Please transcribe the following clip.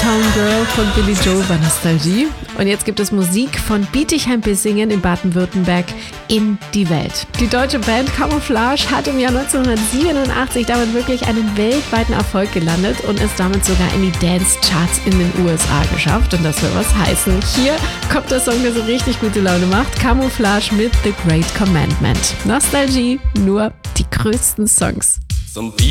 Town Girl von Billy Joel war Nostalgie. Und jetzt gibt es Musik von Bietigheim-Bissingen in Baden-Württemberg in die Welt. Die deutsche Band Camouflage hat im Jahr 1987 damit wirklich einen weltweiten Erfolg gelandet und ist damit sogar in die Dance-Charts in den USA geschafft. Und das will was heißen. Hier kommt der Song, der so richtig gute Laune macht. Camouflage mit The Great Commandment. Nostalgie, nur die größten Songs. Some